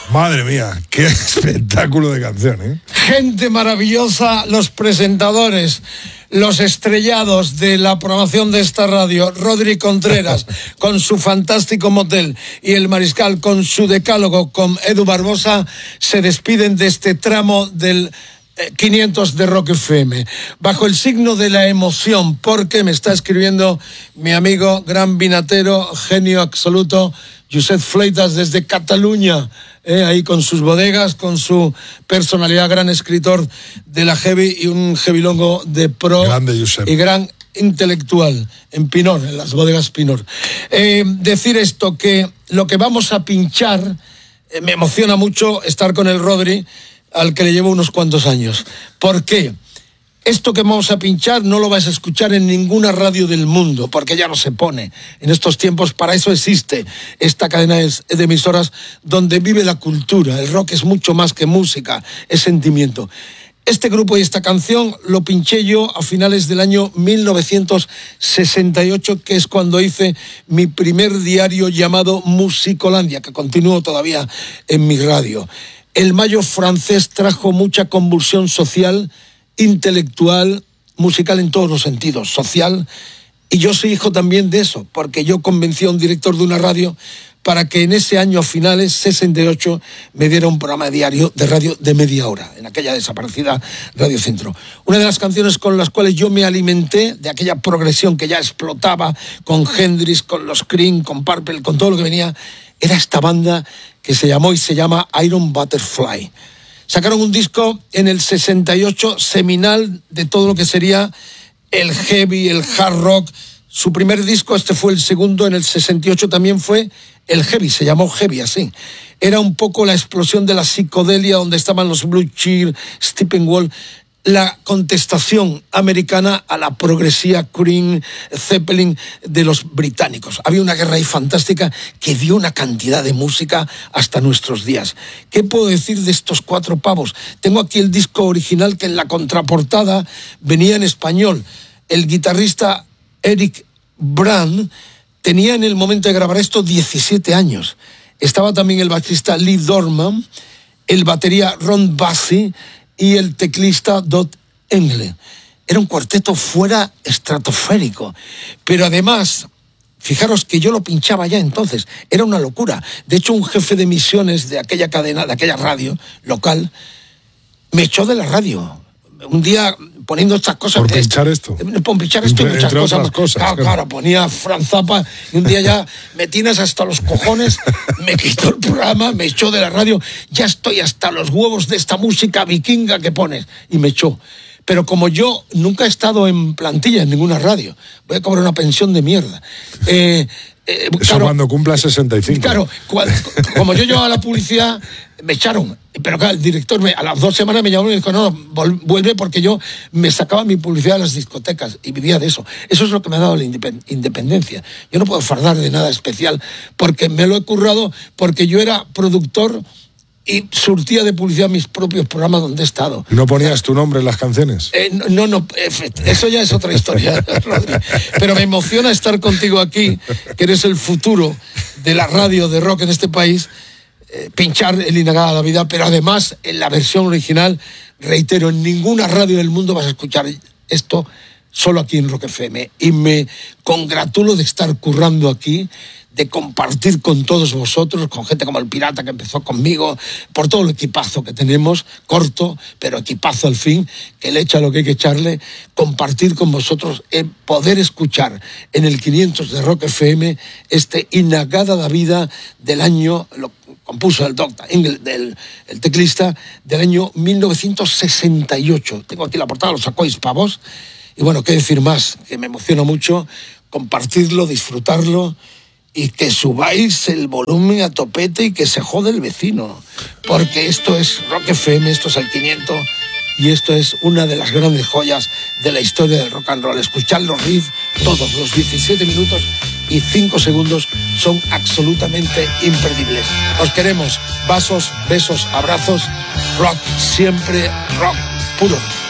Madre mía, qué espectáculo de canción, ¿eh? Gente maravillosa, los presentadores, los estrellados de la programación de esta radio, Rodri Contreras con su fantástico motel y el Mariscal con su decálogo con Edu Barbosa, se despiden de este tramo del 500 de Rock FM, bajo el signo de la emoción, porque me está escribiendo mi amigo, gran vinatero, genio absoluto, Josep Fleitas desde Cataluña, ahí con sus bodegas, con su personalidad, gran escritor de la heavy y un heavylongo de pro. Grande, Josep. Y gran intelectual en Pinor, en las bodegas Pinor. Decir esto, que lo que vamos a pinchar, me emociona mucho estar con el Rodri, al que le llevo unos cuantos años. ¿Por qué? Esto que vamos a pinchar no lo vas a escuchar en ninguna radio del mundo, porque ya no se pone. En estos tiempos, para eso existe esta cadena de emisoras donde vive la cultura. El rock es mucho más que música, es sentimiento. Este grupo y esta canción lo pinché yo a finales del año 1968, que es cuando hice mi primer diario llamado Musicolandia, que continúo todavía en mi radio. El mayo francés trajo mucha convulsión social, intelectual, musical en todos los sentidos, social, y yo soy hijo también de eso, porque yo convencí a un director de una radio para que en ese año, a finales, 68, me diera un programa diario de radio de media hora, en aquella desaparecida Radio Centro. Una de las canciones con las cuales yo me alimenté de aquella progresión que ya explotaba con Hendrix, con los Cream, con Purple, con todo lo que venía, era esta banda que se llamó y se llama Iron Butterfly. Sacaron un disco en el 68 seminal de todo lo que sería el heavy, el hard rock. Su primer disco, este fue el segundo, en el 68 también fue el heavy, se llamó heavy así. Era un poco la explosión de la psicodelia, donde estaban los Blue Cheer, Steppenwolf, la contestación americana a la progresía Cream, Zeppelin de los británicos. Había una guerra ahí fantástica que dio una cantidad de música hasta nuestros días. ¿Qué puedo decir de estos cuatro pavos? Tengo aquí el disco original que en la contraportada venía en español. El guitarrista Eric Brand tenía en el momento de grabar esto 17 años. Estaba también el bajista Lee Dorman, el batería Ron Bassi y el teclista Dot Engle. Era un cuarteto fuera estratosférico, pero además, fijaros que yo lo pinchaba ya entonces, era una locura. De hecho, un jefe de emisiones de aquella cadena, de aquella radio local, me echó de la radio. Un día, poniendo estas cosas... ¿Por pinchar esto? Por pinchar esto y muchas cosas. Claro, ponía Frank Zappa y un día ya me tienes hasta los cojones, me quitó el programa, me echó de la radio, ya estoy hasta los huevos de esta música vikinga que pones, y me echó. Pero como yo nunca he estado en plantilla en ninguna radio, voy a cobrar una pensión de mierda. Eso claro, cuando cumpla 65. Claro, como yo llevaba la publicidad, me echaron. Pero claro, el director a las 2 semanas me llamó y me dijo, no, vuelve, porque yo me sacaba mi publicidad de las discotecas y vivía de eso. Eso es lo que me ha dado la independencia. Yo no puedo fardar de nada especial porque me lo he currado, porque yo era productor y surtía de publicidad mis propios programas donde he estado. ¿No ponías tu nombre en las canciones? No, eso ya es otra historia, Rodri. Pero me emociona estar contigo aquí, que eres el futuro de la radio de rock en este país, pinchar el Inagada la Vida, pero además en la versión original, reitero, en ninguna radio del mundo vas a escuchar esto, solo aquí en Rock FM. Y me congratulo de estar currando aquí, de compartir con todos vosotros, con gente como el Pirata que empezó conmigo, por todo el equipazo que tenemos, corto, pero equipazo al fin, que le echa lo que hay que echarle, compartir con vosotros, poder escuchar en el 500 de Rock FM este Inagada da Vida del año, lo compuso el Dr. Engle, el teclista, del año 1968. Tengo aquí la portada, lo sacó Hispavos, y bueno, qué decir más, que me emociona mucho compartirlo, disfrutarlo, y que subáis el volumen a topete y que se jode el vecino, porque esto es Rock FM, esto es el 500 y esto es una de las grandes joyas de la historia del rock and roll. Escuchad los riffs, todos los 17 minutos y 5 segundos son absolutamente imperdibles. Os queremos, besos, abrazos, rock, siempre rock puro.